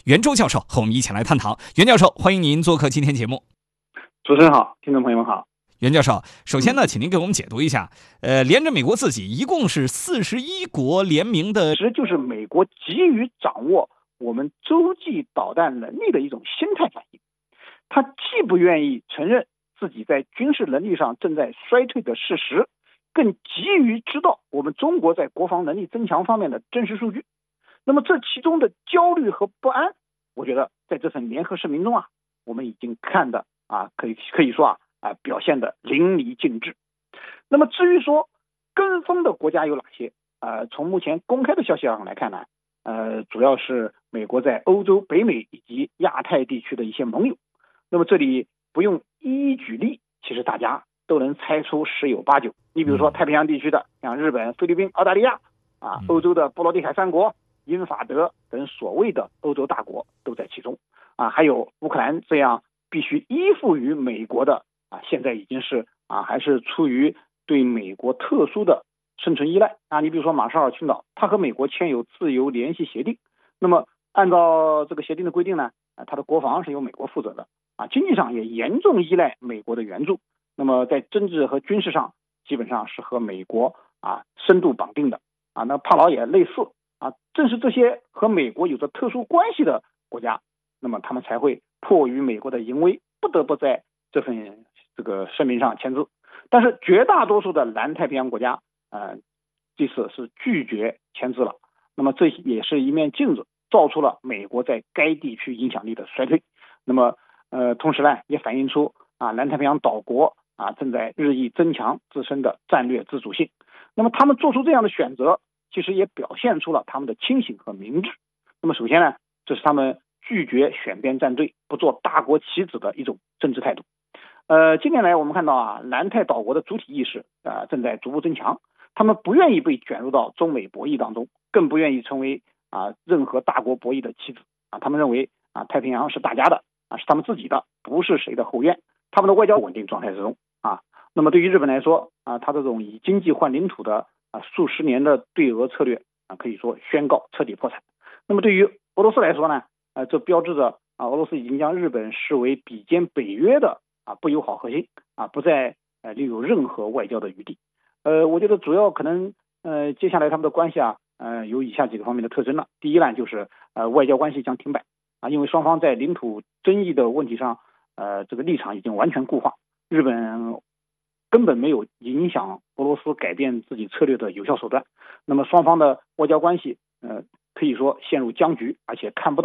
袁周教授和我们一起来探讨。袁教授，欢迎您做客今天节目。 主持人好，听众朋友们好。 袁教授，首先呢，请您给我们解读一下，连着美国自己一共是41国联名的， 其实就是美国急于掌握我们洲际导弹能力的一种心态反应。他既不愿意承认自己在军事能力上正在衰退的事实，更急于知道我们中国在国防能力增强方面的真实数据。那么这其中的焦虑和不安，我觉得在这份联合声明中我们已经看的可以说表现的淋漓尽致。那么至于说跟风的国家有哪些？从目前公开的消息上来看呢，主要是美国在欧洲、北美以及亚太地区的一些盟友。那么这里不用一一举例，其实大家都能猜出十有八九。你比如说太平洋地区的，像日本、菲律宾、澳大利亚欧洲的波罗的海三国、英法德等所谓的欧洲大国都在其中还有乌克兰这样必须依附于美国的现在已经是还是出于对美国特殊的生存依赖你比如说马绍尔群岛，它和美国签有自由联系协定，那么按照这个协定的规定呢，它的国防是由美国负责的经济上也严重依赖美国的援助，那么在政治和军事上基本上是和美国深度绑定的那帕劳也类似正是这些和美国有着特殊关系的国家，那么他们才会迫于美国的淫威，不得不在这份这个声明上签字。但是绝大多数的南太平洋国家这次是拒绝签字了。那么这也是一面镜子，照出了美国在该地区影响力的衰退。那么同时呢，也反映出南太平洋岛国正在日益增强自身的战略自主性。那么他们做出这样的选择，其实也表现出了他们的清醒和明智。那么首先呢，这是他们拒绝选边站队，不做大国棋子的一种政治态度。近年来我们看到南太岛国的主体意识正在逐步增强，他们不愿意被卷入到中美博弈当中，更不愿意成为任何大国博弈的棋子他们认为太平洋是大家的是他们自己的，不是谁的后院，他们的外交稳定状态之中那么对于日本来说他这种以经济换领土的数十年的对俄策略可以说宣告彻底破产。那么对于俄罗斯来说呢，这标志着俄罗斯已经将日本视为比肩北约的不友好核心不再留有任何外交的余地。我觉得主要可能接下来他们的关系有以下几个方面的特征了。第一呢，就是外交关系将停摆因为双方在领土争议的问题上这个立场已经完全固化，日本根本没有影响俄罗斯改变自己策略的有效手段。那么双方的外交关系可以说陷入僵局，而且看不到